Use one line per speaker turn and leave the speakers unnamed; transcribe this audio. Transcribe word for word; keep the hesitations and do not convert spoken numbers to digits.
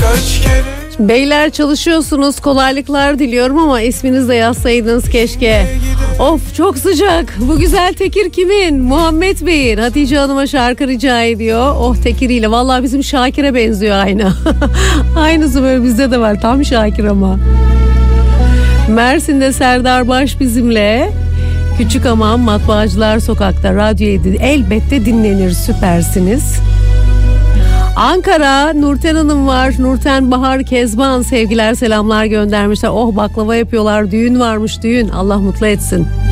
Beyler çalışıyorsunuz, kolaylıklar diliyorum ama isminizi de yazsaydınız keşke. Of çok sıcak. Bu güzel tekir kimin? Muhammed Bey'in. Hatice Hanım'a şarkı rica ediyor. Oh tekiriyle. Vallahi bizim Şakir'e benziyor aynı. Aynısı böyle bizde de var. Tam Şakir ama. Mersin'de Serdar Baş bizimle. Küçük Aman Matbaacılar Sokak'ta radyoyu elbette dinlenir. Süpersiniz. Ankara Nurten Hanım var. Nurten Bahar Kezban sevgiler selamlar göndermişler. Oh baklava yapıyorlar. Düğün varmış düğün. Allah mutlu etsin.